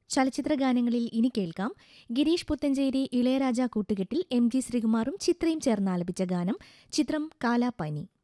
ചലച്ചിത്ര ഗാനങ്ങളിൽ ഇനി കേൾക്കാം ഗിരീഷ് പുത്തഞ്ചേരി ഇളയരാജ കൂട്ടുകെട്ടിൽ എം ജി ശ്രീകുമാറും ചിത്രയും ചേർന്നാലപിച്ച ഗാനം. ചിത്രം കാലാപാനി.